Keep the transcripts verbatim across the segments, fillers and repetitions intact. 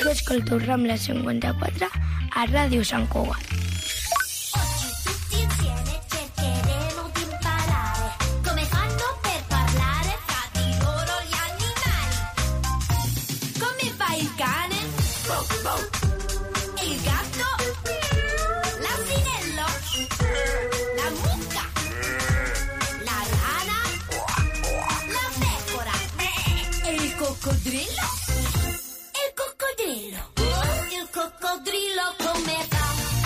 Tu escoltes Rambla cinquanta-quatre a Ràdio Sant Cugat. Oggi tutti insieme cercheremo di imparare come fanno per parlare fra di loro gli animali. Come fa il cane? Bow, bow. Il gatto? L'asinello? La mucca? La rana? La pecora? E il coccodrillo? Il coccodrillo? Il coccodrillo come fa?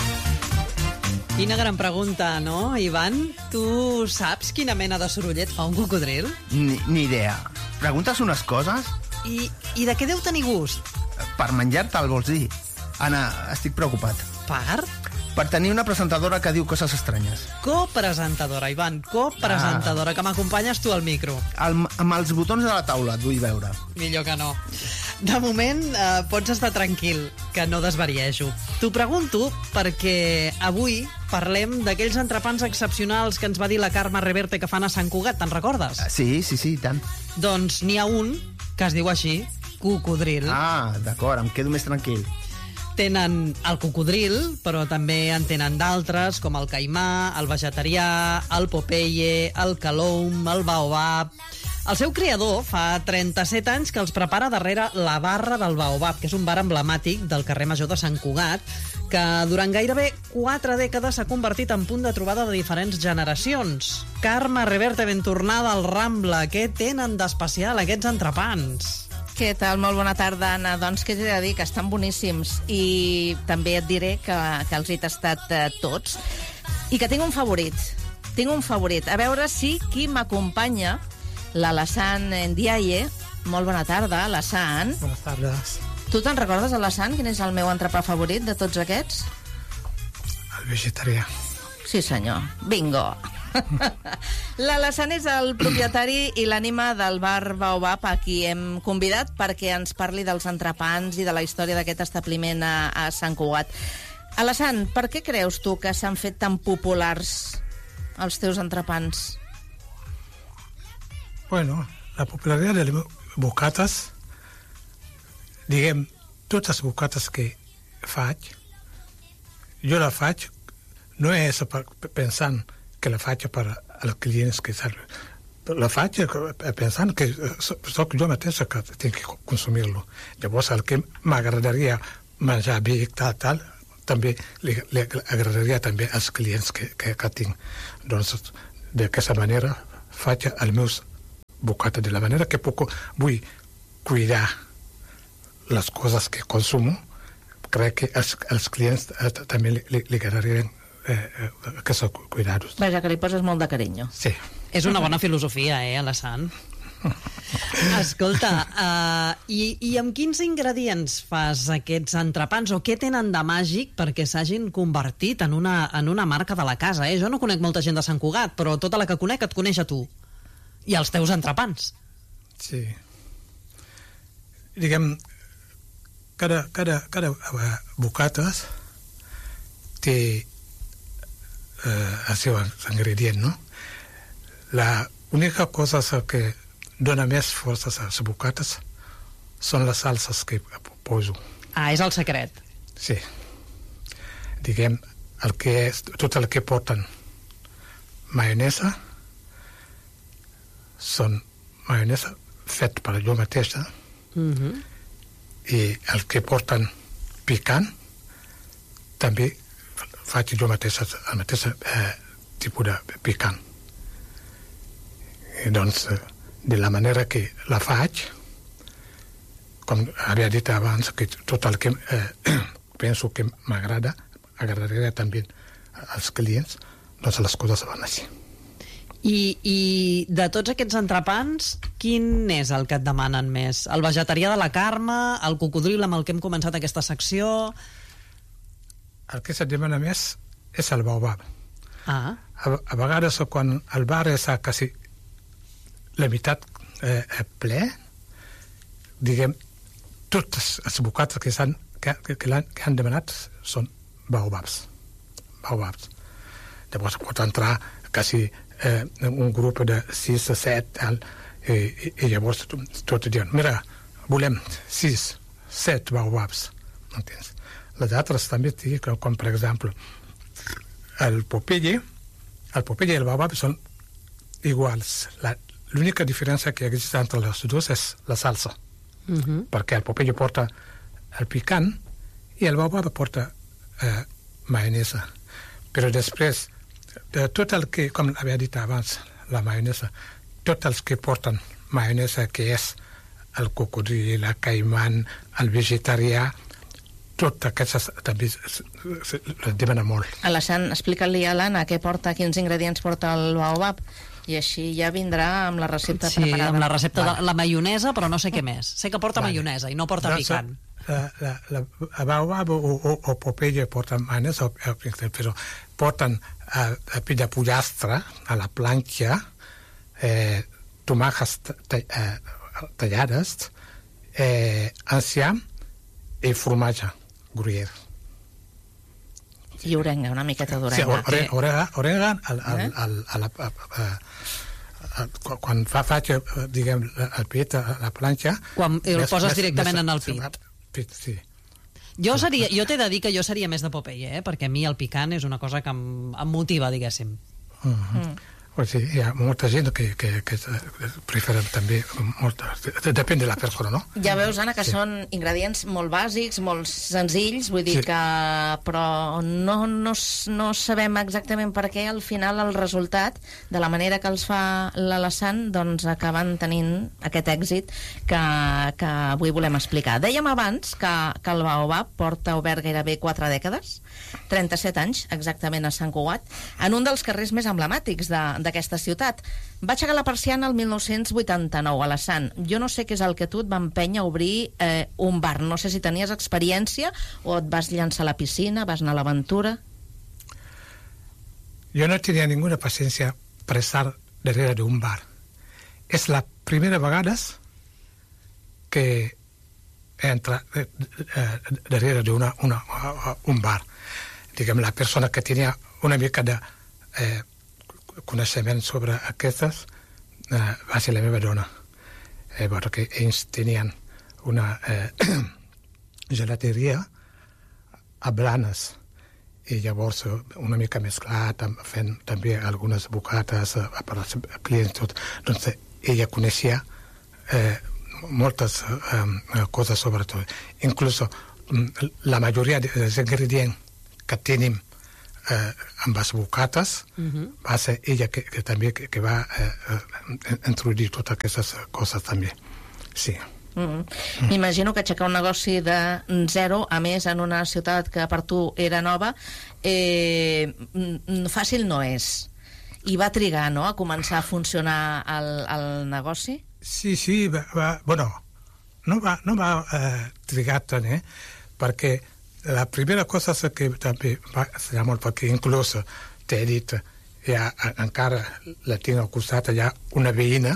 Quina gran pregunta, no, Ivan? Tu saps quina mena de sorollet fa un cocodril? Ni, ni idea. Preguntes unes coses? I, I de què deu tenir gust? Per menjar-te'l, vols dir? Anna, estic preocupat. Per? Per tenir una presentadora que diu coses estranyes. Copresentadora, Ivan, copresentadora, ah. que m'acompanyes tu al micro. El, amb els botons de la taula, et vull veure. Millor que no. De moment, eh, pots estar tranquil, que no desvariejo. T'ho pregunto perquè avui parlem d'aquells entrepans excepcionals que ens va dir la Carme Reverte que fan a Sant Cugat, te'n recordes? Sí, sí, sí, tant. Doncs n'hi ha un que es diu així, cocodril. Ah, d'acord, em quedo més tranquil. Tenen el cocodril, però també en tenen d'altres, com el caimà, el vegetarià, el Popeye, el caloum, el baobab... El seu creador fa trenta-set anys que els prepara darrere la barra del Baobab, que és un bar emblemàtic del carrer Major de Sant Cugat, que durant gairebé quatre dècades s'ha convertit en punt de trobada de diferents generacions. Carme Reverte, ben tornada al Rambla. Què tenen d'especial aquests entrepans? Què tal? Molt bona tarda, Anna. Doncs què t'he de dir? Que estan boníssims. I també et diré que, que els he tastat eh, tots. I que tinc un favorit. Tinc un favorit. A veure si qui m'acompanya, l'Alassane Ndiaye. Molt bona tarda, Alassane. Buenas tardes. Tu te'n recordes, Alassane, quin és el meu entrepà favorit de tots aquests? El vegetarià. Sí, senyor. Bingo. L'Alassane és el propietari i l'ànima del bar Baobab, a qui hem convidat perquè ens parli dels entrepans i de la història d'aquest establiment a, a Sant Cugat. Alassane, per què creus tu que s'han fet tan populars els teus entrepans? Bueno, la popularitat de les bocates, diguem, totes les bocates que faig, jo la faig, no és pensant que la faig per als clients que salven. La faig pensant que soc jo mateix que tinc que consumir-lo. Llavors, el que m'agradaria menjar bé i tal, tal, també li, li agradaria també als clients que, que, que tinc. Doncs, d'aquesta manera, faig els meus bocata de la manera que poco vull cuidar les coses que consumo. Crec que els, els clients eh, també li, li, li agradarien eh, eh, aquests cuidados. Vaja, que li poses molt de carinyo. Sí. És una bona filosofia, eh, Alassane? Escolta, uh, i, i amb quins ingredients fas aquests entrepans, o què tenen de màgic perquè s'hagin convertit en una, en una marca de la casa? Eh? Jo no conec molta gent de Sant Cugat, però tota la que conec et coneix a tu. I els teus entrepans. Sí. Diguem, cada, cada, cada bocates té eh, el seu ingredient, no? La única cosa que dona més forces a les bocates són les salses que poso. Ah, és el secret. Sí. Diguem, el que és, tot el que porten maionesa són maionesa fet per jo mateixa, uh-huh. i el que porten picant també faig jo mateixa el mateix eh, tipus de picant. I doncs, eh, de la manera que la faig, com havia dit abans, que tot el que eh, penso que m'agrada, agradaria també als clients, doncs les coses van així. I, I de tots aquests entrepans, quin és el que et demanen més? El vegetarià de la Carme, el cocodril amb el que hem començat aquesta secció? El que se't demana més és el baobab. Ah. A, a vegades, quan el bar és a quasi la meitat eh, ple, diguem, totes les bocates que, han, que, que, que, han, que han demanat són baobabs. Baobabs. Llavors pot entrar quasi eh, un grup de sis o set, tal, i, i, i llavors tot diuen, mira, volem sis, set baobabs, entens? Les altres també, com, com per exemple, el Popeye, el Popeye i el baobab són iguals. La, l'única diferència que existe entre els dos és la salsa. Uh-huh. Perquè el Popeye porta el picant i el baobab porta eh, maionesa. Però després, de tot el que, com havia dit abans, la maionesa, tots els que porten maionesa, que és el cocodril, el caiman, el vegetarià, tot aquestes també les demana molt. Alessandre, explica-li a l'Anna què porta, quins ingredients porta el baobab, i així ja vindrà amb la recepta sí, preparada. Sí, amb la recepta de la maionesa, però no sé què més. Sé que porta vale. maionesa i no porta doncs, picant. La, la, la, la baobab o, o, o Popeye porten maionesa, però porten a, a pell de pollastre a la planxa, eh, tomàquets eh, tallades, eh, enciam i formatge gruyère. I orenga, una miqueta d'orenga. Sí, orenga, orenga, orenga al, al, al, al, al, al, al, quan fa, faig, diguem, el pit a la planxa... Quan el més, poses més, directament més, en el pit. pit sí. Jo, seria, jo t'he de dir que jo seria més de Popeye, eh? Perquè a mi el picant és una cosa que em, em motiva, diguéssim. Uh-huh. Mm. Pues sí, hi ha molta gent que, que, que preferen també molt, depèn de la persona, no? Ja veus, Anna, que sí. són ingredients molt bàsics, molt senzills, vull dir sí. que però no, no, no sabem exactament per què al final el resultat, de la manera que els fa l'Alessandre, doncs acaben tenint aquest èxit que, que avui volem explicar. Dèiem abans que, que el baobab porta obert gairebé quatre dècades, trenta-set anys exactament a Sant Cugat, en un dels carrers més emblemàtics de d'aquesta ciutat. Va aixecar la persiana el mil nou-cents vuitanta-nou, a la Sant. Jo no sé què és el que tu et va empènyer a obrir eh, un bar. No sé si tenies experiència o et vas llançar a la piscina, vas anar a l'aventura. Jo no tenia ninguna paciència per estar darrere d'un bar. És la primera vegada que entra eh, eh, darrere d'un un bar. Diguem, la persona que tenia una mica de eh, coneixement sobre aquestes eh, va ser la meva dona, eh, perquè ells tenien una eh, gelateria a Blanes i llavors una mica mesclat, fent també algunes bocates eh, per als clients, tot. Doncs ella coneixia eh, moltes eh, coses sobre tot. Inclús la majoria dels ingredients que tenim Eh, amb les bocates, uh-huh. va ser ella que, que també que, que va eh, eh, introduir totes aquestes coses també. Sí. Uh-huh. Mm. M'imagino que aixecar un negoci de zero, a més en una ciutat que per tu era nova, eh, fàcil no és. I va trigar, no?, a començar a funcionar el, el negoci? Sí, sí, va, va, bueno, no va, no va eh, trigar tant, eh, perquè la primera cosa és que també va ser molt, perquè inclús t'he dit, ja, encara la tinc al costat, hi ha una veïna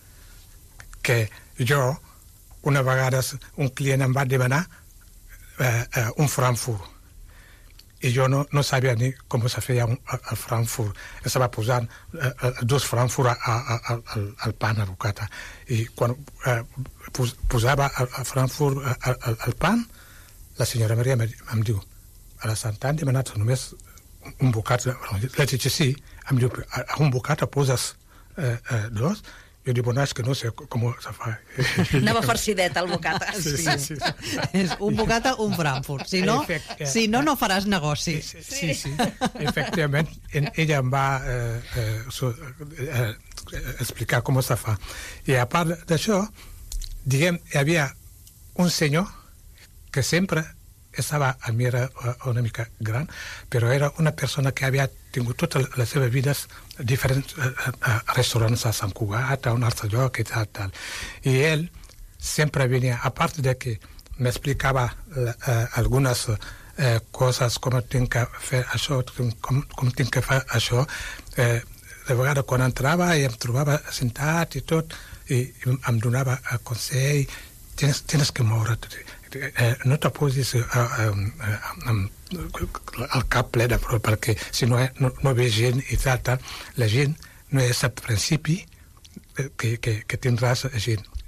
que jo, una vegada un client em va demanar eh, eh, un Frankfurt i jo no, no sabia ni com se feia un, el Frankfurt. Estava posant eh, dos Frankfurt al, al pan, a bocata, i quan eh, pos, posava el, el Frankfurt al, al, al pan, la senyora Maria em diu, a la Santa han demanat només un bocat. La dic, sí, em diu, a un bocat poses eh, eh, dos? Jo dic, bueno, és que no sé com se fa. Anava farcidet el bocata. Sí, sí, sí, sí. És un bocata, un Frankfurt. Si no, Efect, si no, no faràs negoci. Sí, sí, sí. sí. Efectivament, ella em va eh, eh, so, eh, explicar com se fa. I a part d'això, diguem, hi havia un senyor que sempre estava, a mi era una mica gran, però era una persona que havia tingut tota la seva vida diferents eh, restaurants a Sant Cugat, a un altre lloc i tal, tal. I ell sempre venia, a part de que m'explicava eh, algunes eh, coses, com tinc que fer això, com, com tinc que fer això, eh, de vegades quan entrava i em trobava sentat i tot, i em donava consell, tens, tens que moure't, Eh, no te posis eh, eh, eh, el cap ple de prou, perquè si no, no, no ve gent i tal, tal, la gent no és al principi que, que, que tindràs gent.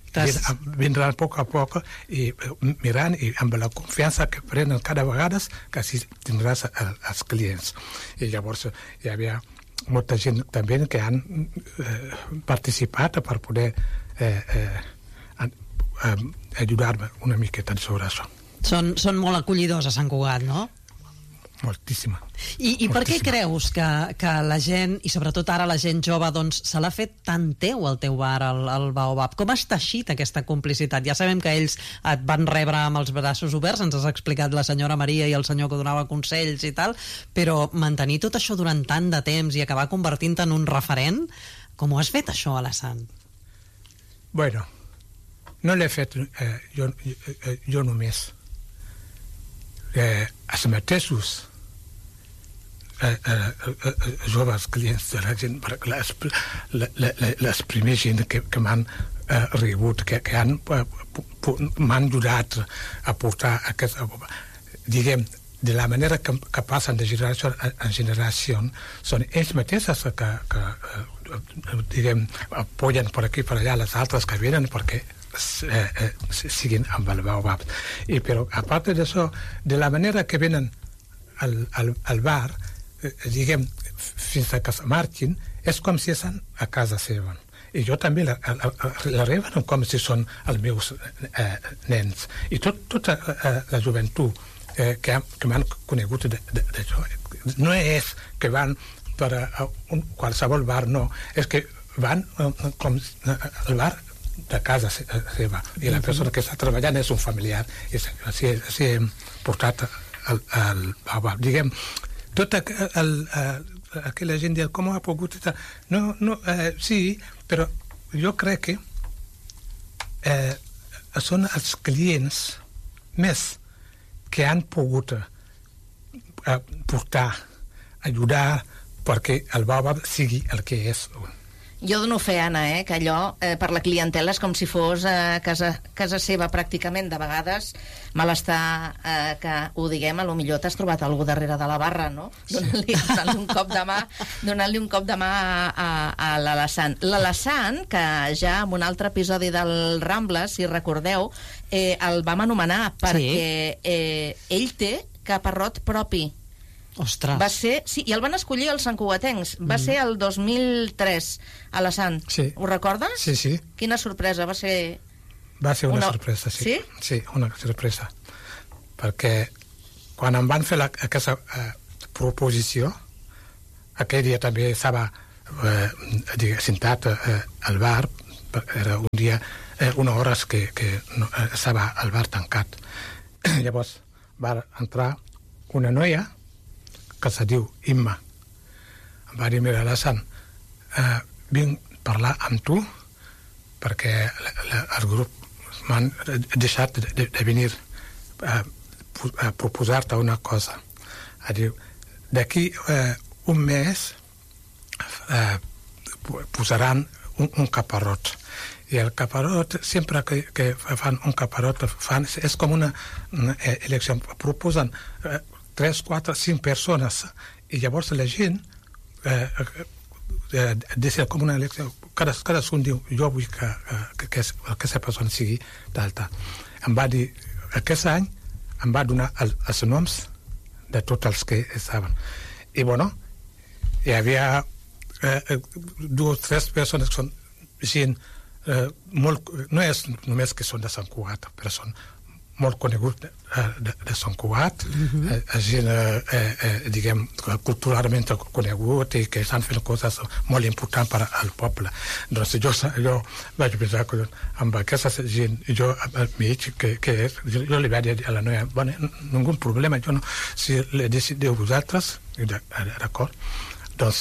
vindran a poc a poc i mirant i amb la confiança que prenen cada vegada que així tindràs els clients. I llavors hi havia molta gent també que han eh, participat per poder eh, eh, eh, ajudar-me una miqueta sobre això. Són, són molt acollidors a Sant Cugat, no? Moltíssima. I, i per què creus que, que la gent, i sobretot ara la gent jove, doncs, se l'ha fet tan teu el teu bar, el, el Baobab? Com has teixit aquesta complicitat? Ja sabem que ells et van rebre amb els braços oberts, ens has explicat la senyora Maria i el senyor que donava consells i tal, però mantenir tot això durant tant de temps i acabar convertint-te en un referent, com ho has fet això a la Sant? Bueno, no l'he fet eh, jo, eh, jo només. Eh, els mateixos eh, eh, eh, joves clients de la gent, les, les, les primers gent que, que m'han eh, rebut, que, que han, eh, m'han ajudat a portar aquest, diguem, de la manera que, que passen de generació en generació, són ells mateixos que, que eh, diguem, apoyen per aquí, per allà, les altres que venen perquè Eh, eh, siguin amb el Baobab. I però a part d'això, de la manera que venen al, al, al bar, eh, diguem, fins a que se marxin, és com si estan a casa seva. I jo també la, la, la reben com si són els meus eh, nens. I tot, tota eh, la joventut eh, que, que m'han conegut d'això, no és que van per a un, qualsevol bar, no. És que van eh, com al bar de casa seva, i la persona que està treballant és un familiar, i així, així hem portat el, el Baobab. Diguem, tota el, el, aquella gent diu, com ha pogut estar? No, no, eh, sí, però jo crec que eh, són els clients més que han pogut eh, portar, ajudar perquè el Baobab sigui el que és. Jo dono fe, Anna, eh, que allò eh, per la clientela és com si fos eh, casa, casa seva pràcticament. De vegades mal està eh, que ho diguem, a lo millor t'has trobat algú darrere de la barra, no? Donant-li donant un cop de mà, donant-li un cop de mà a, a, a l'Alassane. L'Alassane, que ja en un altre episodi del Rambla, si recordeu, eh, el vam anomenar perquè eh, ell té caparrot propi. Ostres. Va ser, sí, i el van escollir els santcugatencs. Va mm. ser el dos mil tres, a la Sant. Sí. Ho recordes? Sí, sí. Quina sorpresa, va ser... Va ser una, una... sorpresa, sí. Sí? Sí, una sorpresa. Perquè quan em van fer la, aquesta eh, proposició, aquell dia també estava eh, sentat eh, al bar, era un dia, eh, una hora que, que no, eh, estava al bar tancat. Llavors va entrar una noia que se diu Imma. Em va dir, mira, Alassane, eh, vinc parlar amb tu perquè la, la, el grup m'han deixat de, de venir a, a proposar-te una cosa. A dir, d'aquí eh, un mes eh, posaran un, un caparrot. I el caparrot, sempre que, que fan un caparrot, fan, és com una, una elecció. Proposen eh, tres, quatre, cinc persones, i llavors la gent eh, eh, decide com una elecció. Cada, cadascun diu, jo vull que, que, que aquesta persona sigui d'alta. Em va dir, aquest any em va donar el, els noms de tots els que estaven. I bueno, hi havia eh, dues o tres persones que són gent eh, molt, no és només que són de Sant Cugat, però són molt conegut de, de, de Sant Cugat, mm-hmm. eh, gent, eh, eh, diguem, culturalment conegut i que estan fent coses molt importants per al poble. Doncs jo, jo vaig pensar que amb aquesta gent, jo mig, que, que és, jo, jo li vaig dir a la noia, bueno, ningú problema, jo no, si le decideu vosaltres, d'acord, doncs,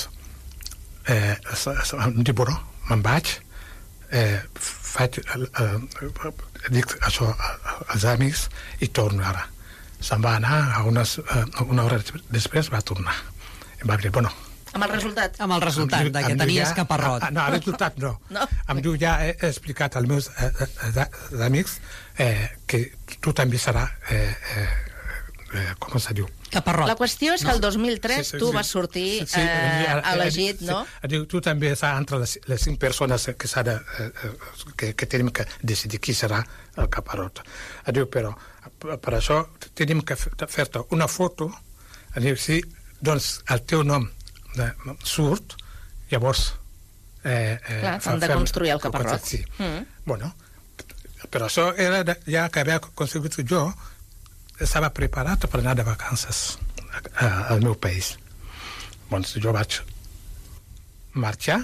eh, em dic, bueno, me'n vaig, eh, faig eh, dic això als amics i torno ara. Se'n va anar a unes, eh, una hora després va tornar. Em va dir, bueno... Amb el resultat? Amb el resultat, de que tenies ja, caparrot. A, no, el resultat no. no. Em diu, ja he, he explicat als meus eh, eh, amics eh, que tu també serà eh, eh, eh, com se diu? Caparrot. La qüestió és que el dos mil tres Sí, sí, tu sí. vas sortir Sí, sí, eh, eh, elegit, sí, no? Diu, tu també estàs entre les, les cinc persones que, s'ha de, eh, eh, que, que tenim que decidir qui serà el caparrot. Diu, però per això tenim que fer-te una foto, diu, si doncs, el teu nom de, surt, llavors... Eh, eh, Clar, s'han de construir el caparrot. Sí. Mm. Bueno, però això era de, ja que havia aconseguit jo, estava preparat per anar de vacances al meu país. Doncs jo vaig marxar,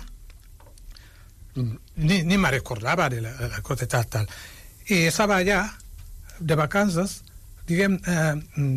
ni, ni me recordava de la, la cosa tal, tal. I estava allà de vacances, diguem, eh,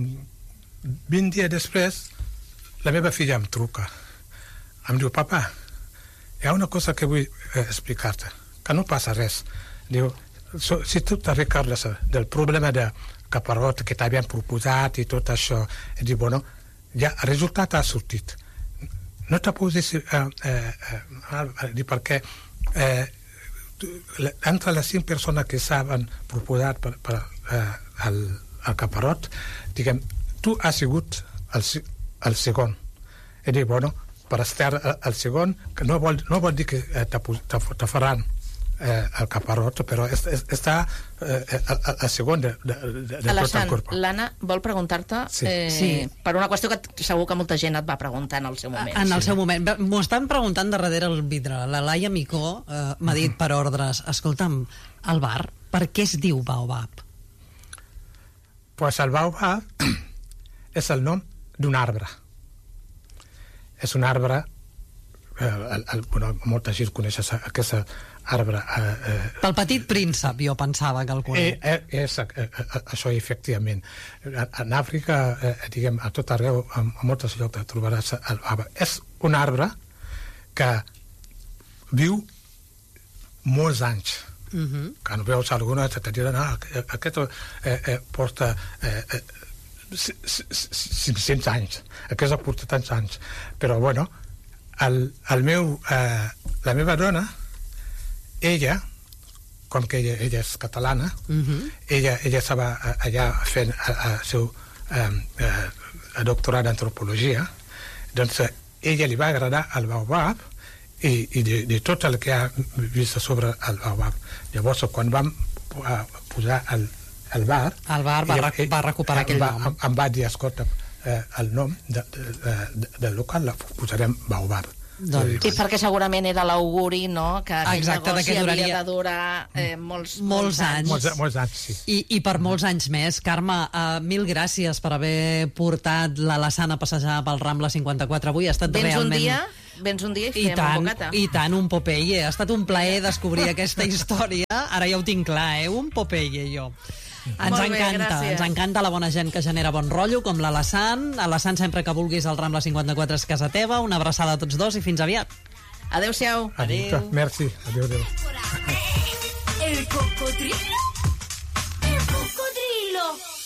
vint dies després, la meva filla em truca. Em diu, papa, hi ha una cosa que vull eh, explicar-te, que no passa res. Diu, so, si tu te recordes del problema de caparrot que t'havien proposat i tot això, i diu, bueno, ja el resultat ha sortit. No te posis eh, eh, eh, dir perquè eh, entre les cinc persones que s'han proposat per, per eh, el, el caparrot, diguem, tu has sigut el, el segon. I diu, bueno, per estar al segon, que no vol, no vol dir que eh, te, te, te faran eh, el caparrot, però es, es, està eh, al segon de, de, de, de tot el corp. L'Anna vol preguntar-te Sí. eh, Sí. per una qüestió que segur que molta gent et va preguntar en el seu moment. En el seu moment. M'ho estan preguntant de darrere el vidre. La Laia Micó eh, m'ha dit per ordres, escolta'm, el bar, per què es diu Baobab? Pues el baobab és el nom d'un arbre. És un arbre, eh, el, el, bueno, molta gent coneix aquest arbre. Eh, eh, Pel Petit Príncep, jo pensava que el eh, conec. eh, és eh, eh, això, efectivament. En Àfrica, eh, diguem, a tot arreu, en, en molts llocs trobaràs el baobab. És un arbre que viu molts anys. Uh-huh. Quan veus alguna te diran, ah, aquest eh, eh, porta eh, eh, cinc-cents anys, aquest porta tants anys, però bueno, el, el meu, eh, la meva dona, ella, com que ella, ella és catalana, Uh-huh. ella, ella estava allà fent el seu eh, eh, doctorat d'antropologia, doncs eh, ella li va agradar el baobab i, i de, de tot el que ha vist sobre el baobab. Llavors, quan vam eh, posar el, el bar... El bar va, ella, rec- va recuperar aquell va, nom. Em, em va dir, escolta, eh, el nom de, de, de, del local la posarem baobab. Doncs- Sí, perquè segurament era l'auguri, no?, que aquest Exacte, de negoci que duraria- havia de durar eh, molts, Molts anys. Molts, molts anys, sí. I, I per molts anys més. Carme, uh, mil gràcies per haver portat la Lassana a passejar pel Rambla cinquanta-quatre avui. Ha estat Vens un realment... dia, vens un dia i I fem tant, un bocata. i tant, un Popeye. Ha estat un plaer descobrir aquesta història. Ara ja ho tinc clar, eh? Un Popeye, jo. Ens Molt bé, encanta, gràcies. ens encanta la bona gent que genera bon rotllo, com la Lassan. A Lassan, sempre que vulguis, al Rambla cinquanta-quatre és casa teva. Una abraçada a tots dos i fins aviat. Adéu-siau. Adéu. Merci. Adéu, adéu. El cocodrilo